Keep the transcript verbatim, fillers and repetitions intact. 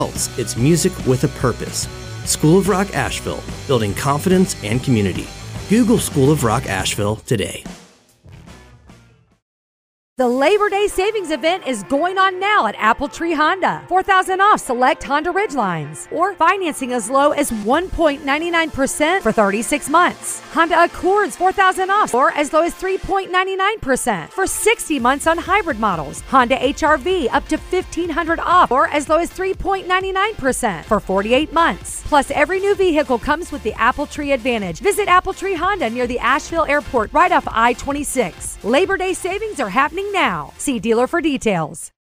It's music with a purpose. School of Rock Asheville, building confidence and community. Google School of Rock Asheville today. The Labor Day Savings Event is going on now at Apple Tree Honda. four thousand dollars off select Honda Ridgelines, or financing as low as one point nine nine percent for thirty-six months. Honda Accords four thousand dollars off, or as low as three point nine nine percent for sixty months on hybrid models. Honda H R V up to fifteen hundred dollars off, or as low as three point nine nine percent for forty-eight months. Plus, every new vehicle comes with the Apple Tree Advantage. Visit Apple Tree Honda near the Asheville Airport right off I twenty-six. Labor Day savings are happening now. See dealer for details.